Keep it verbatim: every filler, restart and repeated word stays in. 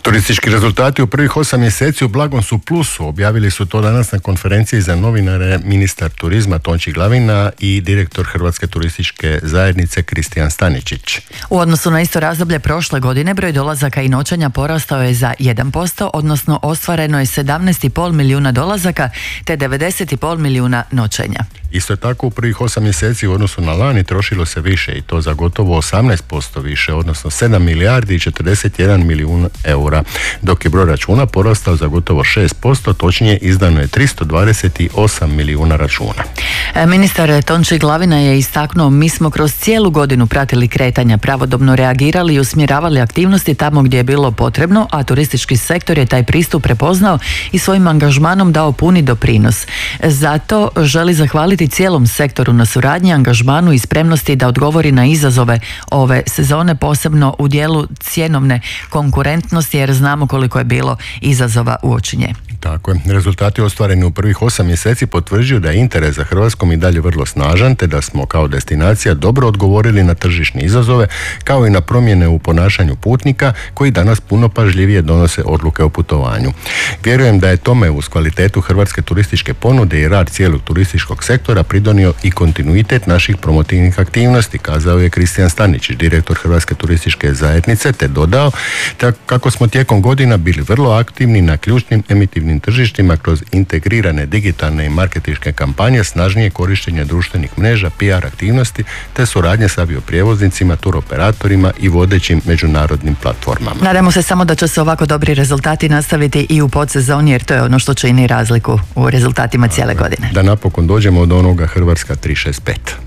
Turistički rezultati u prvih osam mjeseci u blagom su plusu. Objavili su to danas na konferenciji za novinare ministar turizma Tonči Glavina i direktor Hrvatske turističke zajednice Kristijan Staničić. U odnosu na isto razdoblje prošle godine broj dolazaka i noćenja porastao je za jedan posto, odnosno ostvareno je sedamnaest zarez pet milijuna dolazaka te devedeset zarez pet milijuna noćenja. Isto tako u prvih osam mjeseci u odnosu na lani trošilo se više i to za gotovo osamnaest posto više, odnosno sedam milijardi i četrdeset jedan milijun eura, dok je broj računa porastao za gotovo šest posto, točnije izdano je tristo dvadeset osam milijuna računa. Ministar Tonči Glavina je istaknuo: mi smo kroz cijelu godinu pratili kretanja, pravodobno reagirali i usmjeravali aktivnosti tamo gdje je bilo potrebno, a turistički sektor je taj pristup prepoznao i svojim angažmanom dao puni doprinos. Zato želi zahvaliti cijelom sektoru na suradnji, angažmanu i spremnosti da odgovori na izazove ove sezone, posebno u dijelu cjenovne konkurentnosti, jer znamo koliko je bilo izazova uoči nje. Tako je. Rezultati ostvareni u prvih osam mjeseci potvrđuju da je interes za Hrvatskom i dalje vrlo snažan, te da smo kao destinacija dobro odgovorili na tržišne izazove, kao i na promjene u ponašanju putnika koji danas puno pažljivije donose odluke o putovanju. Vjerujem da je tome uz kvalitetu hrvatske turističke ponude i rad cijelog turističkog sektora pridonio i kontinuitet naših promotivnih aktivnosti, kazao je Kristijan Staničić, direktor Hrvatske turističke zajednice, te dodao tako kako smo tijekom godina bili vrlo aktivni na ključnim emitivnim tržištima kroz integrirane digitalne i marketinške kampanje, snažnije korištenje društvenih mreža, P R aktivnosti te suradnje s avioprijevoznicima, turoperatorima i vodećim međunarodnim platformama. Nadamo se samo da će se ovako dobri rezultati nastaviti i u podsezoni, jer to je ono što čini razliku u rezultatima cijele godine. Da napokon dođemo do onoga Hrvatska tri šest pet.